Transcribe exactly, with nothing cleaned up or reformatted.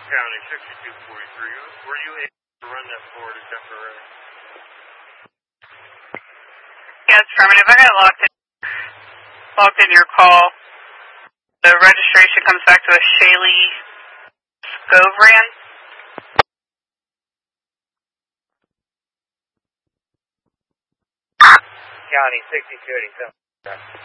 County, sixty-two forty-three. Were you able to run that Florida temporary? Yes, affirmative. I got logged in, logged in your call. The registration comes back to a Shaley Scovran. County, sixty-two eighty-seven.